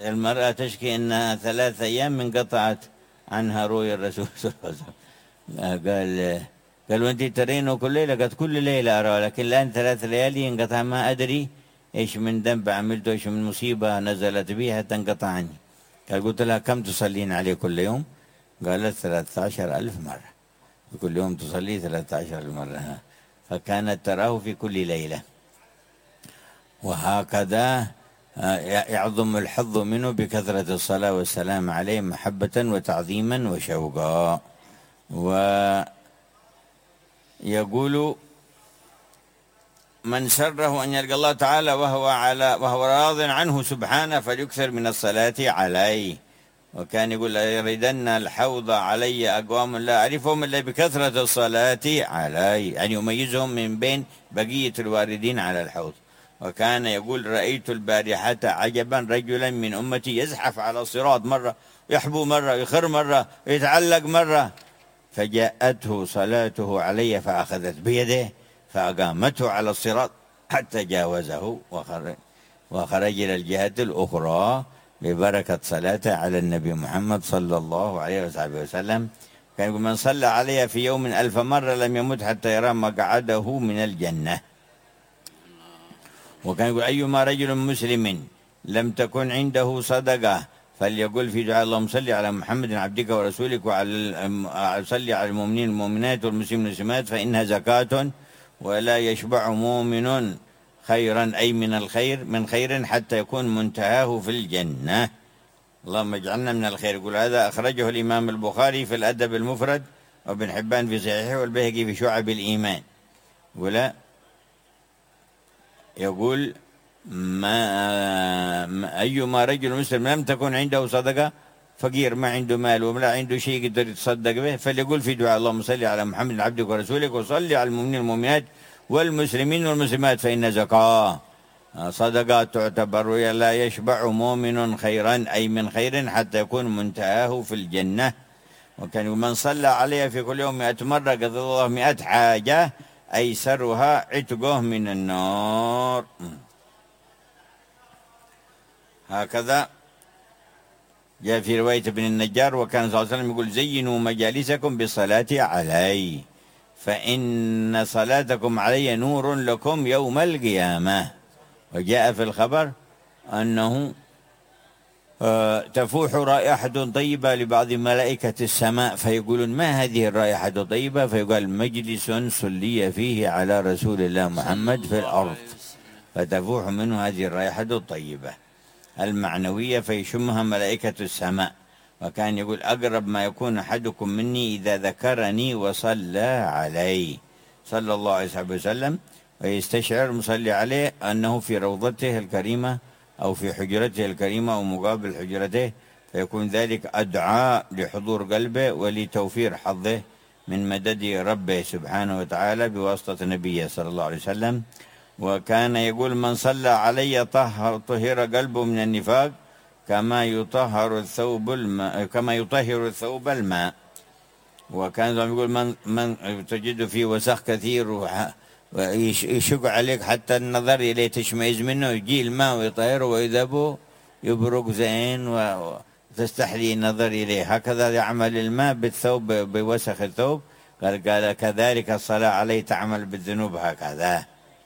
المرأة تشكي أنها 3 أيام انقطعت عنها رؤيا الرسول صلى الله عليه وسلم. قال وأنت ترينه كل ليلة؟ قالت كل ليلة أرى، لكن الآن 3 ليالي انقطع، ما أدري إيش من ذنب عملته، إيش من مصيبة نزلت بي حتى انقطع عني. قلت لها كم تصلين عليه كل يوم؟ قالت 13,000 مرة، كل يوم تصلي 13 مرة. فكانت تراه في كل ليلة، وهكذا يعظم الحظ منه بكثرة الصلاة والسلام عليه محبة وتعظيما وشوقا. ويقول من سره أن يلقى الله تعالى وهو راض عنه سبحانه فليكثر من الصلاة عليه. وكان يقول يردن الحوض علي أقوام لا أعرفهم إلا بكثرة الصلاة علي، يعني يميزهم من بين بقية الواردين على الحوض. وكان يقول رأيت البارحة عجبا رجلا من أمتي يزحف على الصراط مرة، يحبو مرة، يخر مرة، يتعلق مرة، فجاءته صلاته علي فأخذت بيده فأقامته على الصراط حتى جاوزه وخرج إلى الجهة الأخرى ببركة صلاته على النبي محمد صلى الله عليه وسلم. كان يقول من صلى علي في يوم 1000 مرة لم يمت حتى يرى مقعده من الجنة. وكان يقول أيما رجل مسلم لم تكن عنده صدقة فليقول في دعاء اللهم صل على محمد عبدك ورسولك وعلى صل على المؤمنين والمؤمنات والمسلمين والمسلمات فإنها زكاة ولا يشبع مؤمن خيرا، أي من خير حتى يكون منتهاه في الجنة. اللهم اجعلنا من الخير. يقول هذا أخرجه الإمام البخاري في الأدب المفرد، وابن حبان في صحيحه، والبيهقي في شعب الإيمان. يقول أيما رجل مسلم لم تكن عنده صدقة، فقير ما عنده مال ولا عنده شيء يقدر يتصدق به، فليقول في دعاء اللهم صل على محمد عبدك ورسولك وصل على المؤمنين والمؤمنات والمسلمين والمسلمات فإن زكاة صدقات تعتبر لا يشبع مؤمن خيرا، أي من خير حتى يكون منتهاه في الجنة. وكان من صلى عليه في كل يوم 100 مرة قضى الله 100 حاجة أيسرها عتقه من النار. هكذا جاء في رواية ابن النجار وكان صلى الله عليه وسلم يقول زينوا مجالسكم بالصلاة علي فإن صلاتكم علي نور لكم يوم القيامة. وجاء في الخبر أنه تفوح رائحة طيبة لبعض ملائكة السماء فيقولون ما هذه الرائحة الطيبة؟ فيقال مجلس صلي فيه على رسول الله محمد في الأرض، فتفوح منه هذه الرائحة الطيبة المعنوية فيشمها ملائكة السماء. وكان يقول أقرب ما يكون أحدكم مني إذا ذكرني وصلى علي صلى الله عليه وسلم، ويستشعر مصلي عليه أنه في روضته الكريمة أو في حجرته الكريمة أو مقابل حجرته، فيكون ذلك أدعى لحضور قلبه ولتوفير حظه من مدد ربه سبحانه وتعالى بواسطة نبيه صلى الله عليه وسلم. وكان يقول من صلى علي طهر قلبه من النفاق كما يطهر الثوب الماء. وكان يقول من تجد فيه وسخ كثير ويشق عليك حتى النظر إليه تشمئز منه، يجي الماء ويطهره ويذهب يبرق زين وتستحلي النظر إليه. هكذا يعمل الماء بالثوب بوسخ الثوب. قال كذلك الصلاة عليه تعمل بالذنوب هكذا،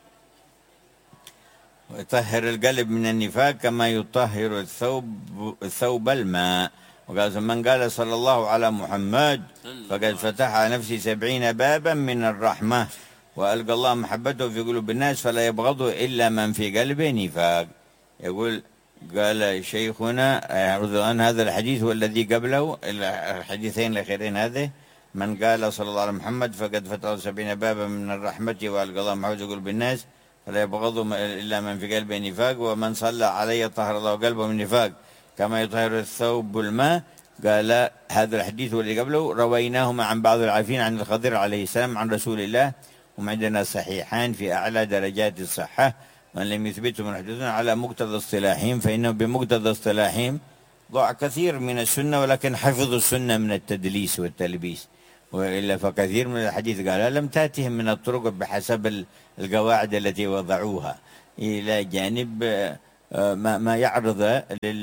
ويطهر القلب من النفاق كما يطهر الثوب الماء. وقال من قال صلى الله على محمد فقد فتح على نفسه 70 بابا من الرحمة وألقى الله محبته في قلوب الناس فلا يبغضه إلا من في قلبه نفاق. يقول قال شيخنا عن هذا الحديث والذي قبله، الحديثين الأخيرين هذه، من قال صلى الله على محمد فقد فتح 70 بابا من الرحمة وألقى الله محبته في قلوب الناس فلا يبغضه إلا من في قلبه نفاق. ومن صلى علي طهر الله قلبه من نفاق كما يطهر الثوب الماء. قال هذا الحديث والذي قبله رويناهما عن بعض العارفين عن الخضر عليه السلام عن رسول الله، هم عندنا صحيحان في أعلى درجات الصحة، من لم يثبته من حدثون على مقتضى اصطلاحهم، فإنه بمقتضى اصطلاحهم ضاع كثير من السنة، ولكن حفظوا السنة من التدليس والتلبيس، وإلا فكثير من الحديث قال لم تأتهم من الطرق بحسب القواعد التي وضعوها، إلى جانب ما يعرض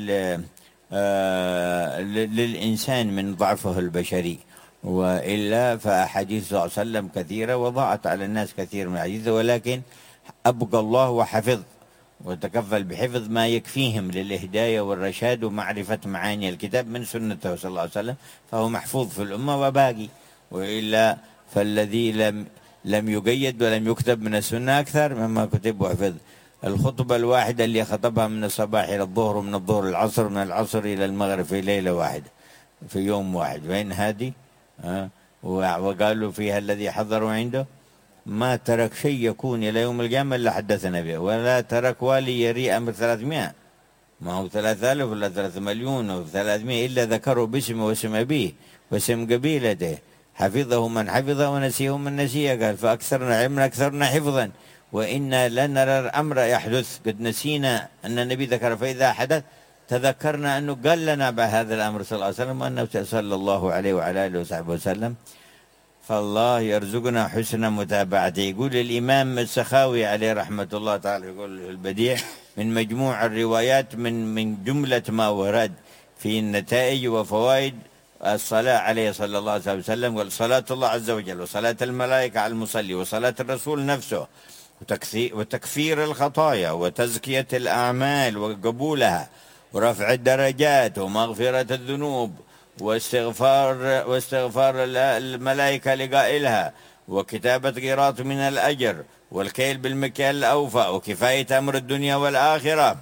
للإنسان من ضعفه البشري. وإلا فأحاديث صلى الله عليه وسلم كثيرة وضاعت على الناس كثير من الحديث، ولكن أبقى الله وحفظ وتكفل بحفظ ما يكفيهم للهداية والرشاد ومعرفة معاني الكتاب من سنته صلى الله عليه وسلم، فهو محفوظ في الأمة وباقي. وإلا فالذي لم يقيد ولم يكتب من السنة أكثر مما كتب وحفظ. الخطبة الواحدة اللي خطبها من الصباح إلى الظهر ومن الظهر العصر، من العصر إلى المغرب في ليلة واحدة في يوم واحد، وين هذه؟ وقالوا فيها الذي حضروا عنده ما ترك شيء يكون إلى يوم القيامة إلا حدثنا به، ولا ترك والي يري أمر 300، ما هو 3000 ولا 3 مليون أو 300 إلا ذكروا باسمه واسم أبيه واسم قبيلته، حفظه من حفظه ونسيه من نسيه. قال فأكثرنا علما أكثرنا حفظا، وإنا لنرى الأمر يحدث، قد نسينا أن النبي ذكر، فإذا حدث تذكرنا أنه قال لنا بهذا الأمر صلى الله عليه وسلم، وأنه صلى الله عليه وعلى آله وصحبه وسلم. فالله يرزقنا حسن متابعته. يقول الإمام السخاوي عليه رحمة الله تعالى، يقول البديع من مجموع الروايات من جملة ما ورد في النتائج وفوائد الصلاة عليه صلى الله عليه وسلم، وصلاة الله عز وجل وصلاة الملائكة على المصلي وصلاة الرسول نفسه وتكفير الخطايا وتزكية الأعمال وقبولها ورفع الدرجات ومغفرة الذنوب واستغفار الملائكة لقائلها وكتابة قيراط من الأجر والكيل بالمكيال الأوفى وكفاية أمر الدنيا والآخرة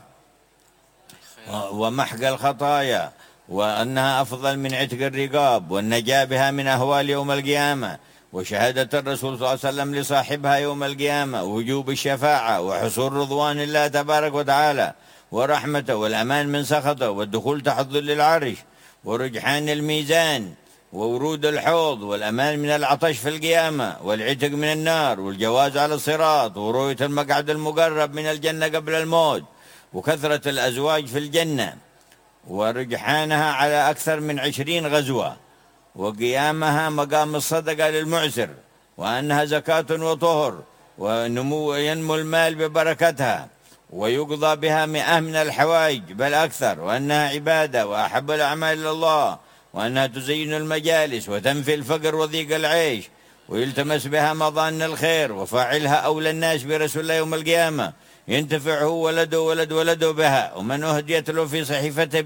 ومحق الخطايا، وأنها أفضل من عتق الرقاب والنجاة بها من أهوال يوم القيامة، وشهادة الرسول صلى الله عليه وسلم لصاحبها يوم القيامة، ووجوب الشفاعة وحصول رضوان الله تبارك وتعالى ورحمته والأمان من سخطه والدخول تحت ظل العرش ورجحان الميزان وورود الحوض والأمان من العطش في القيامة والعتق من النار والجواز على الصراط ورؤية المقعد المقرب من الجنة قبل الموت وكثرة الأزواج في الجنة ورجحانها على أكثر من 20 غزوة وقيامها مقام الصدقة للمعسر وأنها زكاة وطهر وينمو المال ببركتها ويقضى بها 100 من الحوائج بل أكثر، وأنها عبادة وأحب الأعمال إلى الله، وأنها تزين المجالس وتنفي الفقر وضيق العيش ويلتمس بها مظان الخير، وفاعلها أولى الناس برسول الله يوم القيامة ينتفع هو ولده ولد ولده بها، ومن أهديت له في صحيفته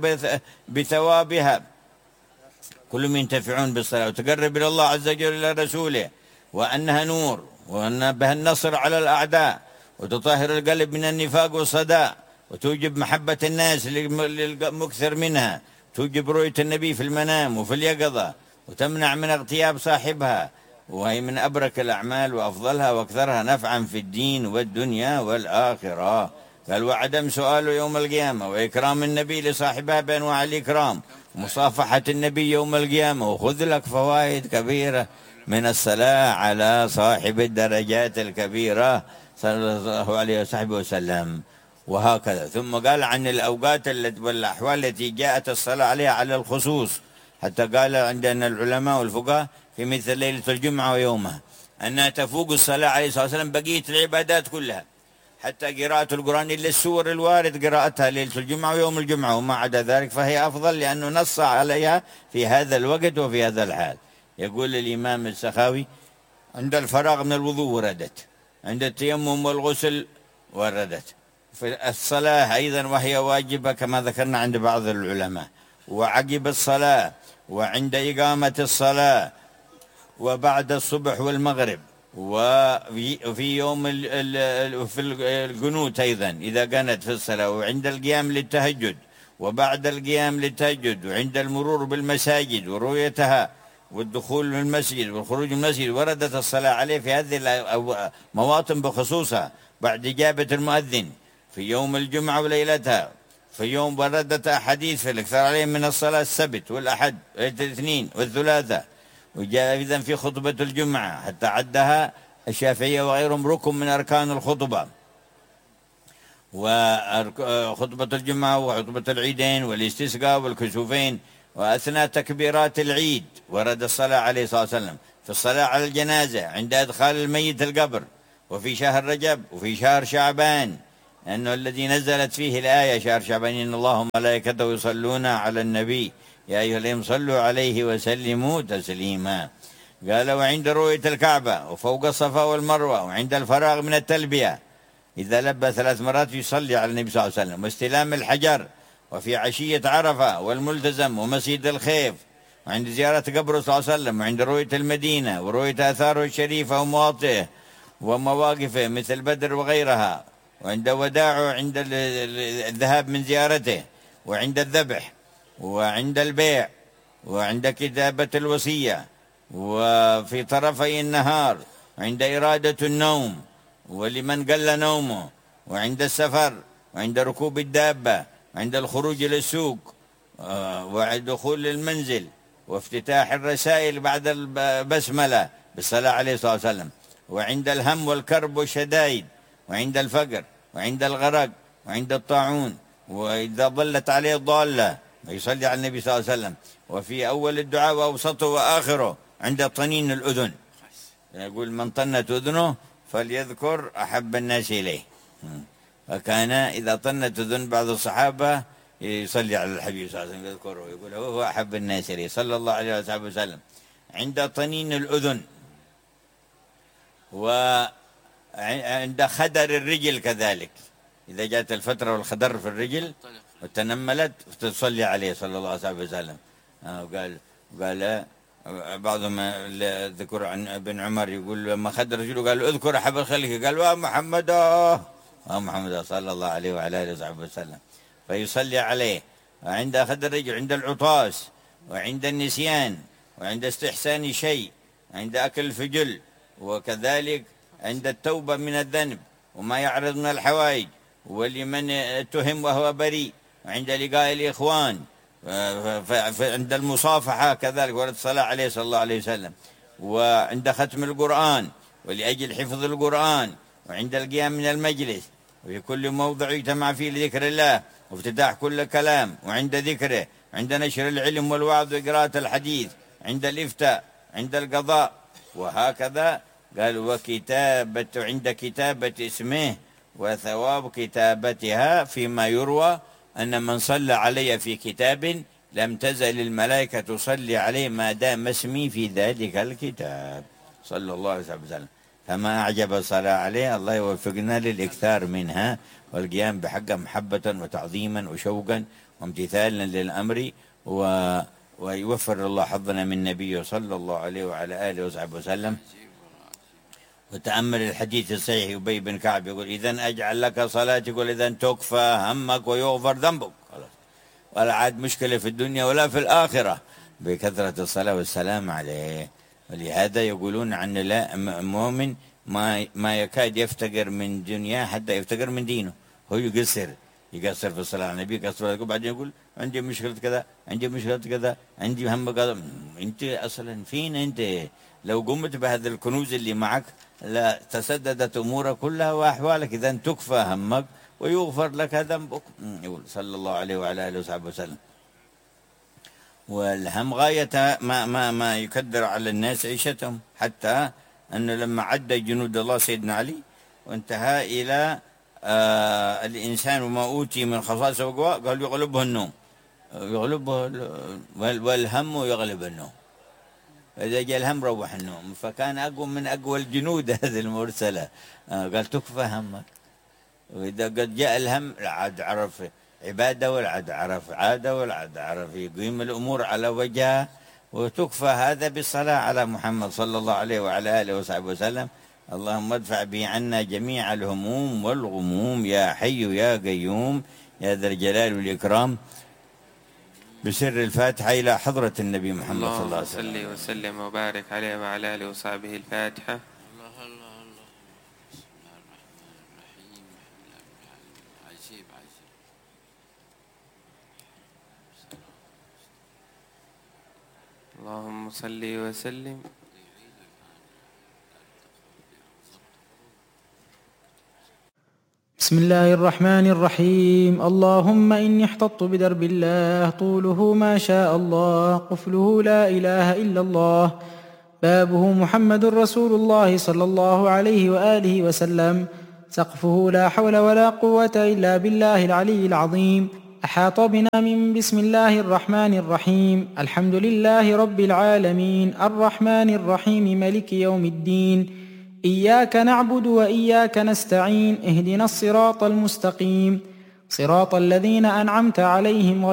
بثوابها كلهم ينتفعون بالصلاة وتقرب إلى الله عز وجل إلى رسوله، وأنها نور وأن بها النصر على الأعداء وتطهر القلب من النفاق والصداء وتوجب محبة الناس للمكثر منها، توجب رؤية النبي في المنام وفي اليقظة وتمنع من اغتياب صاحبها، وهي من أبرك الأعمال وأفضلها وأكثرها نفعا في الدين والدنيا والآخرة. قال وعدم سؤاله يوم القيامة وإكرام النبي لصاحبها بأنواع الإكرام ومصافحة النبي يوم القيامة، وخذ لك فوائد كبيرة من الصلاة على صاحب الدرجات الكبيرة صلى الله عليه وصحبه وسلم. وهكذا ثم قال عن الأوقات والأحوال التي جاءت الصلاة عليها على الخصوص، حتى قال عندنا العلماء والفقهاء في مثل ليلة الجمعة ويومها أنها تفوق الصلاة عليه الصلاة والسلام بقية العبادات كلها، حتى قراءة القرآن إلا السور الوارد قراءتها ليلة الجمعة ويوم الجمعة، وما عدا ذلك فهي أفضل لأنه نص عليها في هذا الوقت وفي هذا الحال. يقول الإمام السخاوي عند الفراغ من الوضوء وردت، عند التيمم والغسل وردت، في الصلاة أيضا وهي واجبة كما ذكرنا عند بعض العلماء، وعقب الصلاة وعند إقامة الصلاة وبعد الصبح والمغرب وفي يوم في القنوت أيضا إذا كانت في الصلاة، وعند القيام للتهجد وبعد القيام للتهجد وعند المرور بالمساجد ورؤيتها والدخول من المسجد والخروج من المسجد. وردت الصلاة عليه في هذه المواطن بخصوصها بعد إجابة المؤذن في يوم الجمعة وليلتها، في يوم وردت أحاديث في الإكثار عليه من الصلاة السبت والأحد والاثنين والثلاثة، وجاء إذن في خطبة الجمعة حتى عدها الشافعية وغيرهم ركن من أركان الخطبة، وخطبة الجمعة وخطبة العيدين والاستسقاء والكسوفين وأثناء تكبيرات العيد ورد الصلاة عليه الصلاة والسلام، في الصلاة على الجنازة عند إدخال الميت القبر، وفي شهر رجب وفي شهر شعبان لأنه الذي نزلت فيه الآية شهر شعبان إن الله وملائكته يصلون على النبي يا أيها الذين صلوا عليه وسلموا تسليما. قال وعند رؤية الكعبة وفوق الصفا والمروة وعند الفراغ من التلبية إذا لبى 3 مرات يصلي على النبي صلى الله عليه وسلم، واستلام الحجر، وفي عشية عرفة والملتزم ومسجد الخيف، وعند زيارة قبره صلى الله عليه وسلم، وعند رؤية المدينة ورؤية آثاره الشريفة ومواطئه ومواقفه مثل بدر وغيرها، وعند وداعه عند الذهاب من زيارته، وعند الذبح، وعند البيع، وعند كتابة الوصية، وفي طرفي النهار، وعند إرادة النوم ولمن قل نومه، وعند السفر، وعند ركوب الدابة، وعند الخروج إلى السوق، وعند دخول المنزل، وافتتاح الرسائل بعد البسملة بالصلاة عليه صلى الله عليه وسلم، وعند الهم والكرب والشدائد، وعند الفقر، وعند الغرق، وعند الطاعون، وإذا ضلت عليه الضالة يصلي على النبي صلى الله عليه وسلم، وفي أول الدعاء وأوسطه وآخره، عند طنين الأذن يقول من طنت أذنه فليذكر أحب الناس إليه. فكان إذا طنت أذن بعض الصحابة يصلي على الحبيب صلى الله عليه وسلم يذكره يقول هو أحب الناس إليه صلى الله عليه وسلم. عند طنين الأذن، وعند خدر الرجل كذلك، إذا جاءت الفترة والخدر في الرجل وتنملت تصلي عليه صلى الله عليه وسلم. قال بعضهم ذكر عن ابن عمر يقول لما خدر رجله قال اذكر أحب الخلق قال محمد محمد صلى الله عليه وعلى آله وصحبه وسلم، فيصلي عليه. وعند أخذ الرجل عند العطاس، وعند النسيان، وعند استحسان شيء، عند أكل الفجل، وكذلك عند التوبة من الذنب وما يعرض من الحوائج، ولمن اتهم وهو بريء، وعند لقاء الإخوان، عند المصافحة كذلك ورد الصلاة عليه صلى الله عليه وسلم، وعند ختم القرآن ولأجل حفظ القرآن، وعند القيام من المجلس، وفي كل موضع يجتمع فيه لذكر الله وافتتاح كل كلام وعند ذكره، عند نشر العلم والوعظ وقراءة الحديث، عند الإفتاء، عند القضاء، وهكذا. قال وكتابة عند كتابة اسمه وثواب كتابتها، فيما يروى أن من صلى علي في كتاب لم تزل الملائكة تصلي عليه ما دام اسمي في ذلك الكتاب صلى الله عليه وسلم. فما أعجب الصلاة عليه، الله يوفقنا للإكثار منها والقيام بحقها محبة وتعظيما وشوقا وامتثالا للأمر، ويوفر الله حظنا من نبيه صلى الله عليه وعلى آله وصحبه وسلم. وتأمل الحديث الصحيح أبي بن كعب يقول إذا أجعل لك صلاة، يقول إذا تكفى همك ويغفر ذنبك، خلاص ولا عاد مشكلة في الدنيا ولا في الآخرة بكثرة الصلاة والسلام عليه. ولهذا يقولون عن لا مؤمن ما يكاد يفتقر من دنيا حتى يفتقر من دينه. هو يقصر في الصلاة على النبي، يقصر وبعدين يقول عندي مشكلة كذا، عندي مشكلة كذا، عندي هم كذا. أنت أصلا فين أنت؟ لو قمت بهذه الكنوز اللي معك لا تسددت أمورك كلها وأحوالك. إذا تكفى همك ويغفر لك ذنبك، يقول صلى الله عليه وعلى آله وصحبه وسلم. والهم غاية ما يكدر على الناس عيشتهم، حتى أنه لما عد جنود الله سيدنا علي وانتهى إلى الإنسان وما أوتي من خصائص وقوى، قال يغلبه النوم، يغلبه والهم يغلب النوم. إذا جاء الهم روح النوم، فكان أقوى من أقوى الجنود هذه المرسلة. قال تكفى همك. وإذا قد جاء الهم عاد عرف عبادة والعد عرف عادة والعد عرف يقيم الأمور على وجهها. وتكفى هذا بالصلاة على محمد صلى الله عليه وعلى آله وصحبه وسلم. اللهم ادفع به عنا جميع الهموم والغموم يا حي يا قيوم يا ذا الجلال والإكرام، بسر الفاتحة إلى حضرة النبي محمد صلى الله عليه وسلم. اللهم صل وسلم وبارك عليه وعلى آله وصحبه. الفاتحة. اللهم صل وسلم. بسم الله الرحمن الرحيم. اللهم إني احتطت بدرب الله طوله ما شاء الله، قفله لا إله إلا الله، بابه محمد رسول الله صلى الله عليه وآله وسلم، سقفه لا حول ولا قوة إلا بالله العلي العظيم. أحاط بنا من بسم الله الرحمن الرحيم. الحمد لله رب العالمين الرحمن الرحيم ملك يوم الدين. إياك نعبد وإياك نستعين. اهدنا الصراط المستقيم صراط الذين أنعمت عليهم